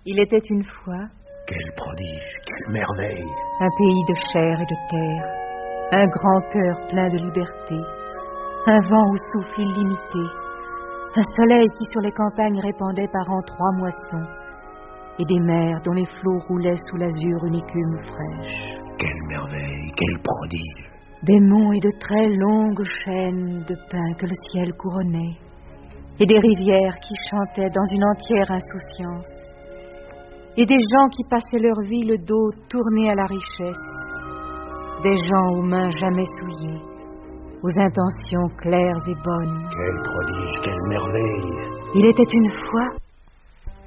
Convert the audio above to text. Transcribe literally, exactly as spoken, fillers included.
Il était une fois Quel prodige, quelle merveille! un pays de chair et de terre, un grand cœur plein de liberté, un vent au souffle illimité, un soleil qui sur les campagnes répandait par an trois moissons, et des mers dont les flots roulaient sous l'azur une écume fraîche. Quelle merveille, quel prodige! Des monts et de très longues chaînes de pins que le ciel couronnait, et des rivières qui chantaient dans une entière insouciance, et des gens qui passaient leur vie le dos tourné à la richesse, des gens aux mains jamais souillées, aux intentions claires et bonnes. Quel prodige, quelle merveille! Il était une fois